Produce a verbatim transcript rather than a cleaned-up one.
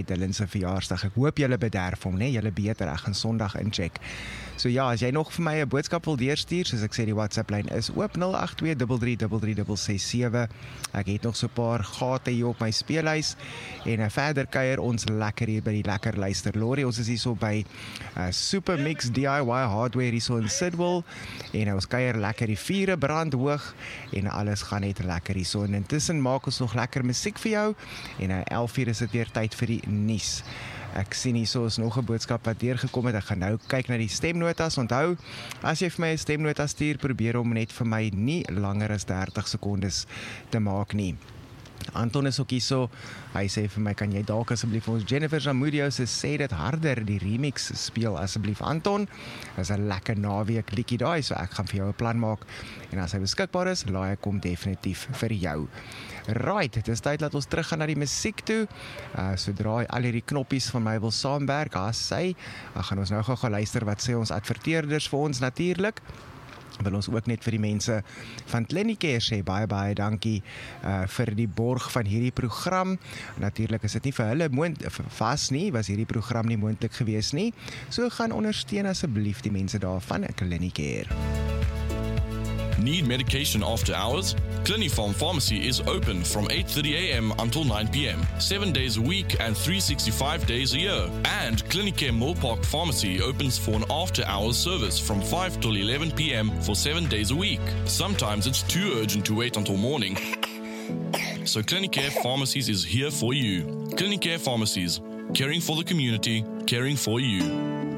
met Dylan se verjaarsdag. Ek hoop julle bederf hom, né? Julle beter, ek gaan Sondag incheck. So ja, as jy nog vir my 'n boodskap wil deurstuur, soos ek sê, die WhatsApp-lyn is oop nul agt twee drie drie drie drie ses sewe. Ek het nog so 'n paar gate hier op my speellys en uh, verder kuier ons lekker hier by die lekker luister. Lori, ons is hier so by uh, Super Mix D I Y Hardware hier so in Sidwell en uh, ons kuier lekker, die vure brand hoog en alles gaan net lekker hier so. En intussen maak ons nog lekker musiek vir jou en uh, elf uur is dit weer tyd vir die nuus. Ek sien hier so is nog 'n boodskap wat deurgekom het. Ek gaan nou kyk na die stemnotas. Onthou, as jy vir my 'n stemnota stuur, probeer hom net vir my nie langer as dertig sekondes te maak nie. Anton is ook hier so, hy sê vir my, kan jy dalk asseblief ons Jennifer Zamudio se Sê Dit Harder, die remix speel asseblief Anton. Dit is 'n lekker naweek liedjie daai, so ek gaan vir jou 'n plan maak en as hy beskikbaar is, laai ek hom definitief vir jou. Right, dit is tyd dat ons terug gaan na die musiek toe. Uh, sodra al hierdie knoppies van my wil saamwerk, as sy, uh, gaan ons nou gou gaan luister wat sê ons adverteerders vir ons natuurlik. Wil ons ook net vir die mense van Clinicare sê baie baie dankie uh, vir die borg van hierdie program. Natuurlik is dit nie vir hulle moontlik vas nie, was hierdie program nie moontlik gewees nie. So gaan ondersteun asseblief die mense daar van Clinicare. Need medication after hours? Clinifarm Pharmacy is open from eight thirty a m until nine p m, seven days a week and three hundred sixty-five days a year. And Clinicare Mill Park Pharmacy opens for an after-hours service from five till eleven p m for seven days a week. Sometimes it's too urgent to wait until morning. So Clinicare Pharmacies is here for you. Clinicare Pharmacies, caring for the community, caring for you.